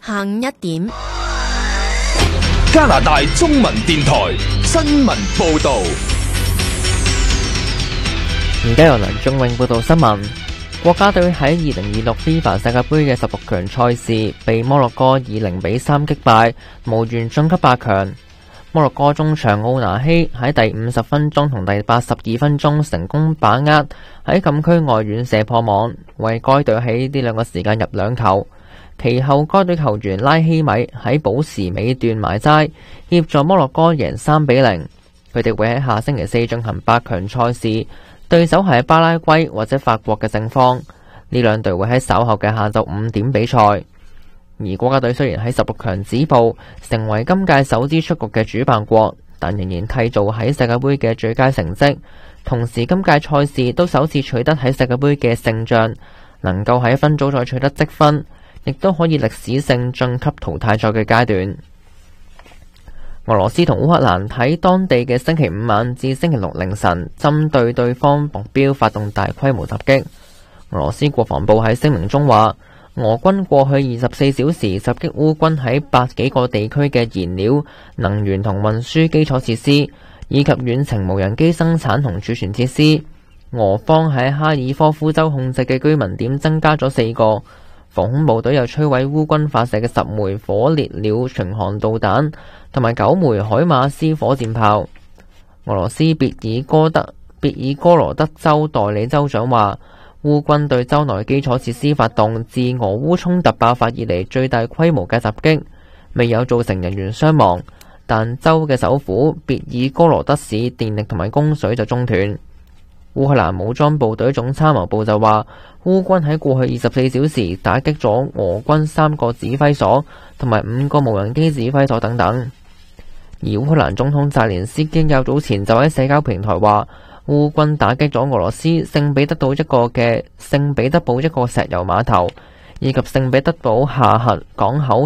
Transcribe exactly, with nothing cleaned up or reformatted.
下午一點， 加拿大中文電台新聞報道。 而家由梁仲永報道新聞。國家隊喺二零二六 FIFA 世界盃嘅十六強賽事被摩洛哥以零比三擊敗，無緣晉級八強。摩洛哥中場奧拿希喺第五十分鐘同第八十二分鐘成功把握喺禁區外遠射破網，為該隊喺呢兩個時間入兩球。其後該隊球員拉希米喺補時尾段埋齋，協助摩洛哥贏三比零。佢哋會喺下星期四進行八強賽事，對手係巴拉圭或者法國嘅勝方。呢兩隊會喺稍後嘅下晝五點比賽。而國家隊雖然喺十六強止步，成為今屆首支出局嘅主辦國，但仍然締造喺世界盃嘅最佳成績。同時今屆賽事都首次取得喺世界盃嘅勝仗，能夠喺分組賽取得積分，亦都可以歷史性晉級淘汰賽嘅階段。俄羅斯同烏克蘭喺當地嘅星期五晚至星期六凌晨，針對對方目標發動大規模襲擊。俄羅斯國防部喺聲明中話，俄軍過去二十四小時襲擊烏軍喺百幾個地區嘅燃料、能源同運輸基礎設施，以及遠程無人機生產同儲存設施。俄方喺哈爾科夫州控制嘅居民點增加咗四個。防空部隊又摧毀烏軍發射嘅十枚火烈鳥巡航導彈同埋九枚海馬斯火箭炮。俄羅斯別爾哥德別爾哥羅德州代理州長話，烏軍對州內基礎設施發動自俄烏衝突爆發以嚟最大規模嘅襲擊，未有造成人員傷亡，但州嘅首府別爾哥羅德市電力同埋供水就中斷。烏克蘭武裝部隊總參謀部就話，烏軍喺過去二十四小時打擊咗俄軍三個指揮所同埋五個無人機指揮所等等。而烏克蘭總統澤連斯基較早前就喺社交平台話，烏軍打擊咗俄羅斯聖彼得堡一個嘅聖彼得堡一個石油碼頭，以及聖彼得堡下核港口